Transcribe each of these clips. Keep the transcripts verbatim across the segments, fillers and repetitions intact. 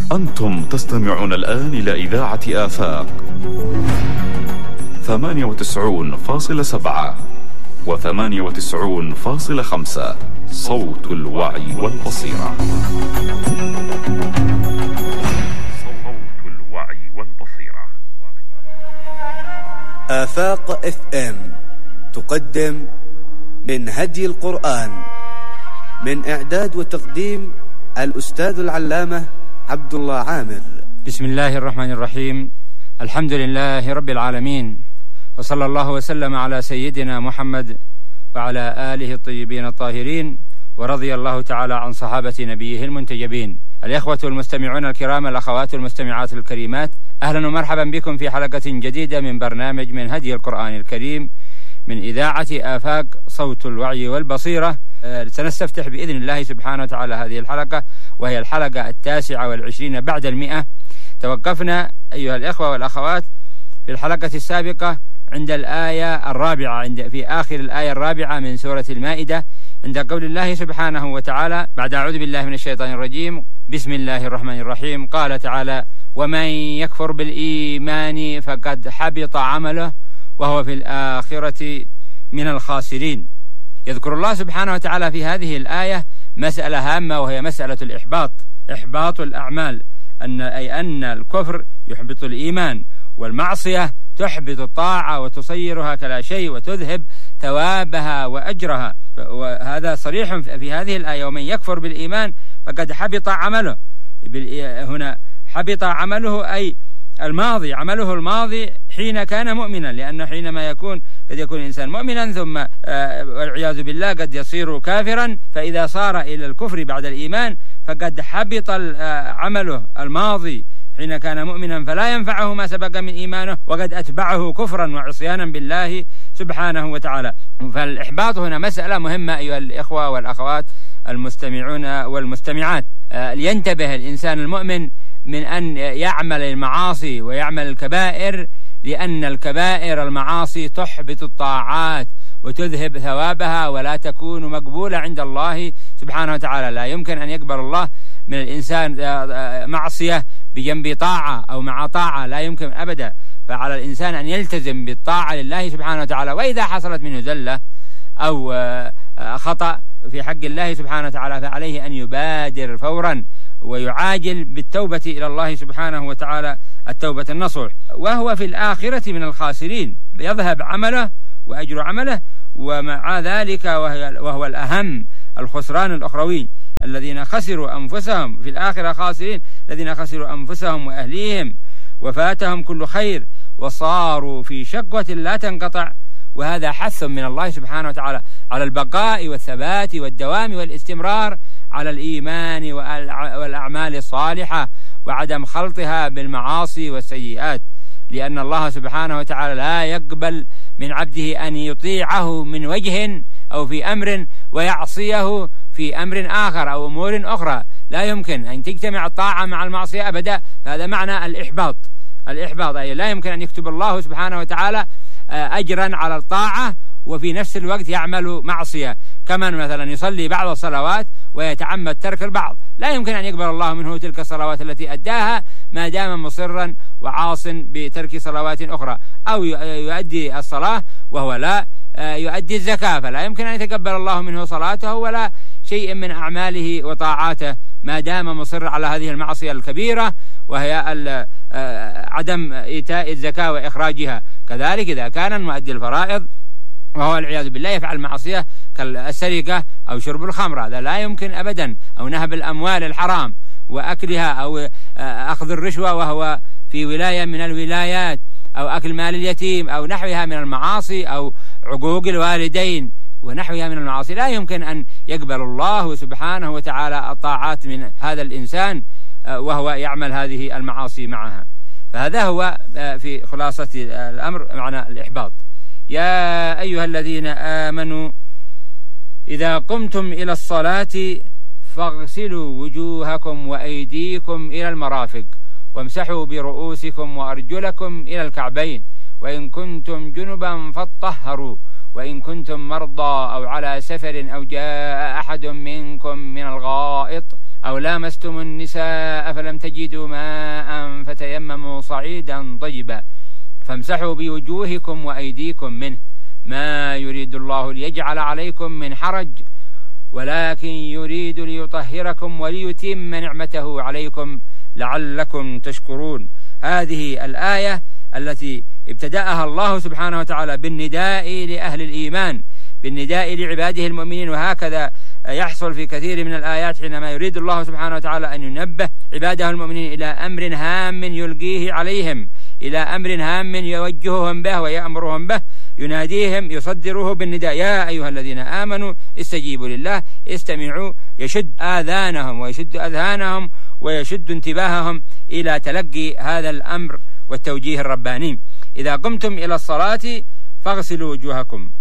أنتم تستمعون الآن إلى إذاعة آفاق ثمانية وتسعون فاصلة سبعة وثمانية وتسعون فاصلة خمسة، صوت الوعي والبصيرة. صوت الوعي والبصيرة. آفاق اف ام تقدم من هدي القرآن، من إعداد وتقديم الأستاذ العلامة عبد الله عامر. بسم الله الرحمن الرحيم. الحمد لله رب العالمين، وصلى الله وسلم على سيدنا محمد وعلى آله الطيبين الطاهرين، ورضي الله تعالى عن صحابة نبيه المنتجبين. الإخوة المستمعون الكرام، الأخوات المستمعات الكريمات، أهلا ومرحبا بكم في حلقة جديدة من برنامج من هدي القرآن الكريم من إذاعة آفاق صوت الوعي والبصيرة. سنستفتح بإذن الله سبحانه وتعالى هذه الحلقة، وهي الحلقة التاسعة والعشرين بعد المئة. توقفنا أيها الإخوة والأخوات في الحلقة السابقة عند الآية الرابعة، عند في آخر الآية الرابعة من سورة المائدة، عند قول الله سبحانه وتعالى بعد أعوذ بالله من الشيطان الرجيم، بسم الله الرحمن الرحيم. قال تعالى: ومن يكفر بالإيمان فقد حبط عمله وهو في الآخرة من الخاسرين. يذكر الله سبحانه وتعالى في هذه الآية مسألة هامة، وهي مسألة الإحباط، إحباط الأعمال، أن أي أن الكفر يحبط الإيمان، والمعصية تحبط الطاعة وتصيرها كلا شيء وتذهب ثوابها وأجرها. وهذا صريح في هذه الآية: ومن يكفر بالإيمان فقد حبط عمله. هنا حبط عمله أي الماضي، عمله الماضي حين كان مؤمنا، لأنه حينما يكون قد يكون الإنسان مؤمنا ثم والعياذ بالله قد يصير كافرا، فإذا صار إلى الكفر بعد الإيمان فقد حبط عمله الماضي حين كان مؤمنا، فلا ينفعه ما سبق من إيمانه، وقد أتبعه كفرا وعصيانا بالله سبحانه وتعالى. فالإحباط هنا مسألة مهمة أيها الإخوة والأخوات المستمعون والمستمعات. لينتبه الإنسان المؤمن من أن يعمل المعاصي ويعمل الكبائر، لأن الكبائر المعاصي تحبط الطاعات وتذهب ثوابها ولا تكون مقبولة عند الله سبحانه وتعالى. لا يمكن أن يقبل الله من الإنسان معصية بجنب طاعة أو مع طاعة، لا يمكن أبدا. فعلى الإنسان أن يلتزم بالطاعة لله سبحانه وتعالى، وإذا حصلت منه زلة أو خطأ في حق الله سبحانه وتعالى فعليه أن يبادر فورا ويعاجل بالتوبة إلى الله سبحانه وتعالى التوبة النصوح، وهو في الآخرة من الخاسرين. يذهب عمله وأجر عمله، ومع ذلك وهو الأهم الخسران الأخروي، الذين خسروا أنفسهم في الآخرة خاسرين، الذين خسروا أنفسهم وأهليهم وفاتهم كل خير وصاروا في شقوة لا تنقطع. وهذا حث من الله سبحانه وتعالى على البقاء والثبات والدوام والاستمرار على الإيمان والأعمال الصالحة وعدم خلطها بالمعاصي والسيئات، لأن الله سبحانه وتعالى لا يقبل من عبده أن يطيعه من وجه أو في أمر ويعصيه في أمر آخر أو أمور أخرى. لا يمكن أن تجتمع الطاعة مع المعصية أبدا. هذا معنى الإحباط. الإحباط أي لا يمكن أن يكتب الله سبحانه وتعالى أجرا على الطاعة وفي نفس الوقت يعمل معصية، كمن مثلا يصلي بعض الصلوات ويتعمد ترك البعض، لا يمكن أن يقبل الله منه تلك الصلوات التي أداها ما دام مصرا وعاص بترك صلوات أخرى، أو يؤدي الصلاة وهو لا يؤدي الزكاة، فلا يمكن أن يتقبل الله منه صلاته ولا شيء من أعماله وطاعاته ما دام مصر على هذه المعصية الكبيرة، وهي عدم إيتاء الزكاة وإخراجها. كذلك إذا كان مؤدي الفرائض وهو العياذ بالله يفعل معصية كالسرقة أو شرب الخمر، هذا لا يمكن أبدا، أو نهب الأموال الحرام وأكلها، أو أخذ الرشوة وهو في ولاية من الولايات، أو أكل مال اليتيم أو نحوها من المعاصي، أو عقوق الوالدين ونحوها من المعاصي. لا يمكن أن يقبل الله سبحانه وتعالى الطاعات من هذا الإنسان وهو يعمل هذه المعاصي معها. فهذا هو في خلاصة الأمر معنى الإحباط. يا أيها الذين آمنوا إذا قمتم إلى الصلاة فاغسلوا وجوهكم وأيديكم إلى المرافق وامسحوا برؤوسكم وأرجلكم إلى الكعبين وإن كنتم جنبا فاطهروا وإن كنتم مرضى أو على سفر أو جاء أحد منكم من الغائط أو لامستم النساء فلم تجدوا ماء فتيمموا صعيدا طيبا فامسحوا بوجوهكم وأيديكم منه ما يريد الله ليجعل عليكم من حرج ولكن يريد ليطهركم وليتم نعمته عليكم لعلكم تشكرون. هذه الآية التي ابتدأها الله سبحانه وتعالى بالنداء لأهل الإيمان، بالنداء لعباده المؤمنين، وهكذا يحصل في كثير من الآيات حينما يريد الله سبحانه وتعالى أن ينبه عباده المؤمنين إلى أمر هام يلقيه عليهم، إلى أمر هام يوجههم به ويأمرهم به، يناديهم يصدره بالنداء: يا أيها الذين آمنوا استجيبوا لله، استمعوا، يشد آذانهم ويشد أذهانهم ويشد انتباههم إلى تلقي هذا الأمر والتوجيه الرباني. إذا قمتم إلى الصلاة فاغسلوا وجوهكم.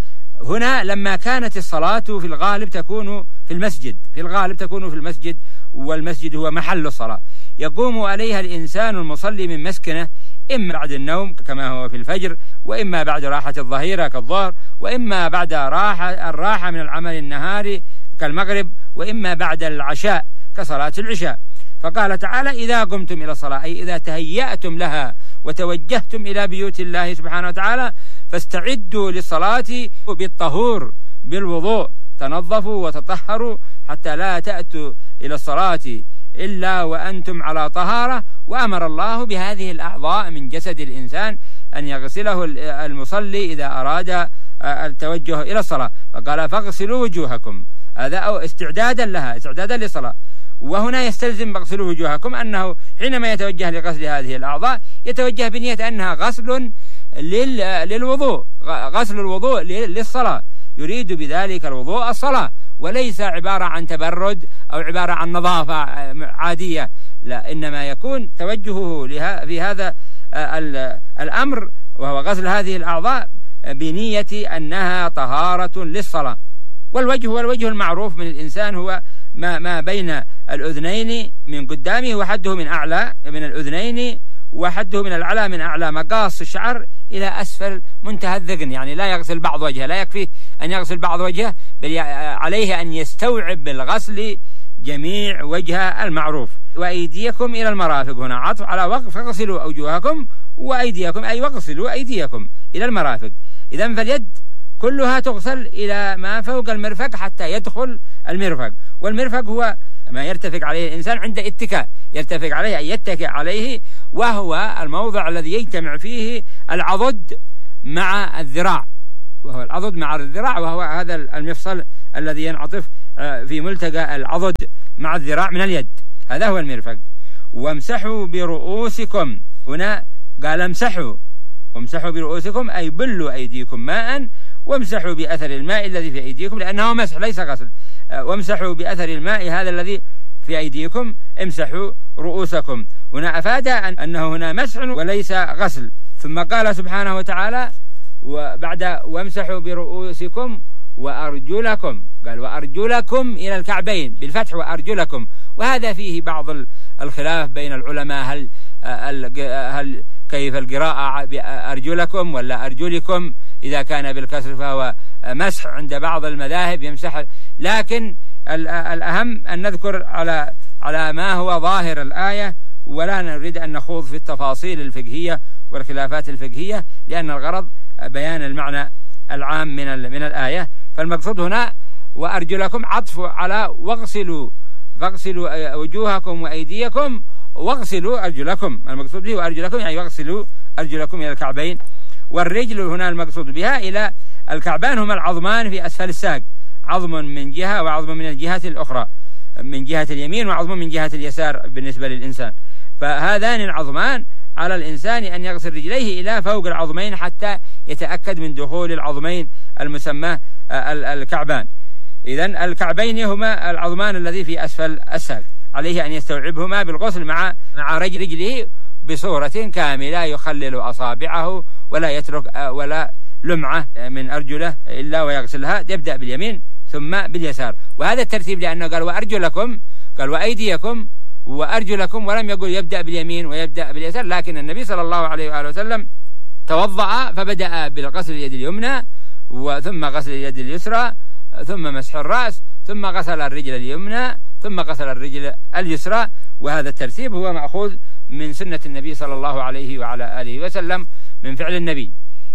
هنا لما كانت الصلاة في الغالب تكون في المسجد، في الغالب تكون في المسجد، والمسجد هو محل الصلاة، يقوم عليها الإنسان المصلي من مسكنه إما بعد النوم كما هو في الفجر، وإما بعد راحة الظهيرة كالظهر، وإما بعد راحة الراحة من العمل النهاري كالمغرب، وإما بعد العشاء كصلاة العشاء. فقال تعالى: إذا قمتم إلى الصلاة، أي إذا تهيأتم لها وتوجهتم إلى بيوت الله سبحانه وتعالى فاستعدوا للصلاة بالطهور بالوضوء، تنظفوا وتطهروا حتى لا تأتوا إلى الصلاة إلا وأنتم على طهارة. وأمر الله بهذه الأعضاء من جسد الإنسان أن يغسله المصلي إذا أراد التوجه إلى الصلاة، فقال: فاغسلوا وجوهكم، هذا استعدادا لها، استعدادا للصلاة. وهنا يستلزم اغسلوا وجوهكم أنه حينما يتوجه لغسل هذه الأعضاء يتوجه بنية أنها غسل للوضوء، غسل الوضوء للصلاة، يريد بذلك الوضوء الصلاة، وليس عبارة عن تبرد أو عبارة عن نظافة عادية، لا، إنما يكون توجهه في هذا الأمر وهو غسل هذه الأعضاء بنية أنها طهارة للصلاة. والوجه هو الوجه المعروف من الإنسان، هو ما ما بين الأذنين من قدامه وحده من أعلى من الأذنين وحده من الأعلى من أعلى مقاص الشعر إلى أسفل منتهى الذقن، يعني لا يغسل بعض وجهه، لا يكفي أن يغسل بعض وجهه، بل عليه أن يستوعب بالغسل جميع وجهه المعروف. وأيديكم إلى المرافق، هنا عطف على وقف، فاغسلوا وجوهكم وأيديكم، أي واغسلوا أيديكم إلى المرافق. إذن فاليد كلها تغسل إلى ما فوق المرفق حتى يدخل المرفق، والمرفق هو ما يرتفق عليه الإنسان عند اتكاء، يرتفق عليه أي يتكئ عليه، وهو الموضع الذي يجتمع فيه العضد مع الذراع، وهو العضد مع الذراع، وهو هذا المفصل الذي ينعطف في ملتقى العضد مع الذراع من اليد، هذا هو المرفق. وامسحوا برؤوسكم، هنا قال امسحوا، وامسحوا برؤوسكم أي بلوا أيديكم ماء، وامسحوا بأثر الماء الذي في أيديكم لأنه مسح ليس غسل، وامسحوا بأثر الماء هذا الذي في أيديكم، امسحوا رؤوسكم. هنا أفاد أنه هنا مسح وليس غسل. ثم قال سبحانه وتعالى وبعد وامسحوا برؤوسكم وأرجلكم، قال وأرجلكم إلى الكعبين بالفتح وأرجلكم، وهذا فيه بعض الخلاف بين العلماء، هل هل كيف القراءة بأرجلكم ولا أرجلكم؟ إذا كان بالكسر فهو مسح عند بعض المذاهب يمسح، لكن الأهم أن نذكر على على ما هو ظاهر الآية، ولا نريد أن نخوض في التفاصيل الفقهية والخلافات الفقهية، لأن الغرض بيان المعنى العام من من الآية. فالمقصود هنا وأرجلكم عطف على واغسلوا، فاغسلوا وجوهكم وأيديكم واغسلوا أرجلكم، المقصود به وأرجلكم يعني واغسلوا أرجلكم إلى الكعبين. والرجل هنا المقصود بها إلى الكعبان، هما العظمان في أسفل الساق، عظم من جهة وعظم من الجهة الأخرى، من جهة اليمين وعظم من جهة اليسار بالنسبة للإنسان، فهذان العظمان على الإنسان أن يغسل رجليه إلى فوق العظمين حتى يتأكد من دخول العظمين المسمى الكعبان. إذن الكعبين هما العظمان الذي في أسفل الساق، عليه أن يستوعبهما بالغسل مع مع رجله بصورة كاملة، يخلل أصابعه ولا يترك ولا لمعة من أرجله إلا ويغسلها، يبدأ باليمين ثم باليسار، وهذا الترتيب لأنه قال وأرجلكم، قال وأيديكم وأرجلكم، ولم يقول يبدأ باليمين ويبدأ باليسار. لكن النبي صلى الله عليه وآله وسلم توضأ فبدأ بالغسل اليد اليمنى وثم غسل اليد اليسرى ثم مسح الرأس ثم غسل الرجل اليمنى ثم غسل الرجل اليسرى. وهذا الترتيب هو مأخوذ من سنة النبي صلى الله عليه وعلى آله وسلم من فعل النبي.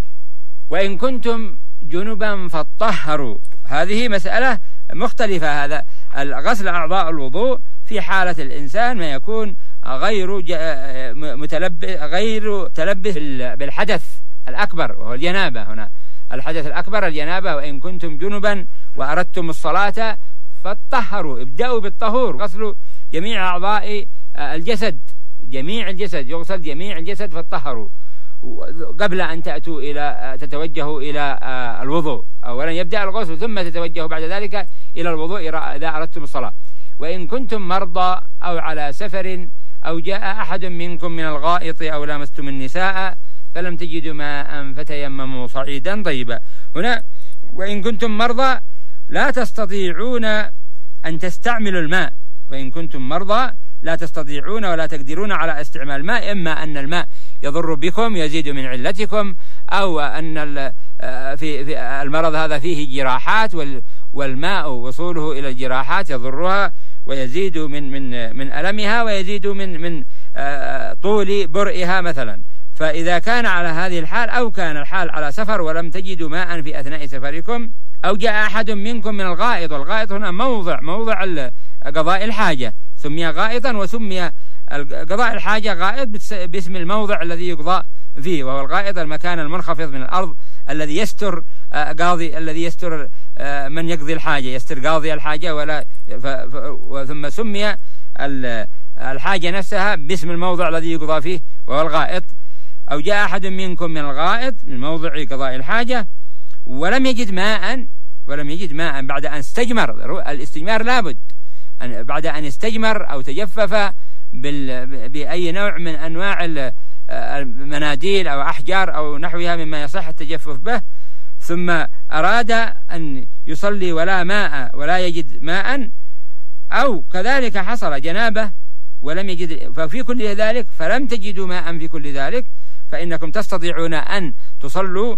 وإن كنتم جنبا فاطهروا، هذه مسألة مختلفة. هذا غسل أعضاء الوضوء في حالة الإنسان ما يكون غير متلبس غير متلبس بالحدث الأكبر وهو الجنابة. هنا الحدث الأكبر الجنابة. وإن كنتم جنبا وأردتم الصلاة فاطهروا، ابدأوا بالطهور، غسلوا جميع أعضاء الجسد، جميع الجسد يغسل جميع الجسد فاطهروا قبل أن تأتوا إلى تتوجهوا إلى الوضوء. أولا يبدأ الغسل ثم تتوجهوا بعد ذلك إلى الوضوء إذا أردتم الصلاة. وإن كنتم مرضى أو على سفر أو جاء أحد منكم من الغائط أو لامستم النساء فلم تجدوا ماء فتيمموا صعيدا طيبا. هنا وإن كنتم مرضى لا تستطيعون أن تستعملوا الماء، وإن كنتم مرضى لا تستطيعون ولا تقدرون على استعمال الماء، إما أن الماء يضر بكم يزيد من علتكم، أو أن في المرض هذا فيه جراحات والماء وصوله إلى الجراحات يضرها ويزيد من من من ألمها ويزيد من من طول برئها مثلا. فإذا كان على هذه الحال أو كان الحال على سفر ولم تجدوا ماء في أثناء سفركم، أو جاء أحد منكم من الغائط، والغائط هنا موضع موضع قضاء الحاجة، سمي غائطا وسمي قضاء الحاجة غائط باسم الموضع الذي يقضى فيه، وهو الغائط المكان المنخفض من الأرض الذي يستر قاضي الذي يستر من يقضي الحاجة، يستر قاضي الحاجة ولا ثم سمي الحاجة نفسها باسم الموضع الذي يقضى فيه وهو الغائط. أو جاء أحد منكم من الغائط من موضع قضاء الحاجة ولم يجد ماء ولم يجد ماء بعد أن استجمر. الاستجمار لابد بعد أن استجمر أو تجفف بأي نوع من أنواع المناديل أو أحجار أو نحوها مما يصح التجفف به، ثم أراد أن يصلي ولا ماء ولا يجد ماء، أو كذلك حصل جنابة ولم يجد، ففي كل ذلك فلم تجدوا ماء في كل ذلك فإنكم تستطيعون أن تصلوا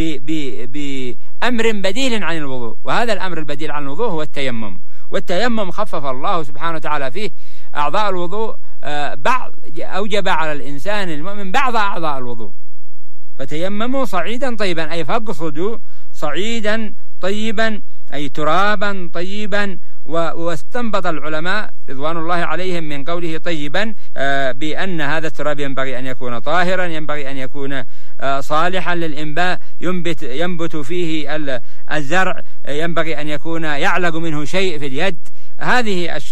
بأمر بديل عن الوضوء. وهذا الأمر البديل عن الوضوء هو التيمم. والتيمم خفف الله سبحانه وتعالى فيه أعضاء الوضوء، بعض أوجب على الإنسان المؤمن بعض أعضاء الوضوء. فتيمموا صعيدا طيبا أي فاقصدوا صعيدا طيبا أي ترابا طيبا. واستنبط العلماء رضوان الله عليهم من قوله طيبا بأن هذا التراب ينبغي أن يكون طاهرا، ينبغي أن يكون صالحا للإنباء، ينبت, ينبت فيه الزرع، ينبغي أن يكون يعلق منه شيء في اليد. هذه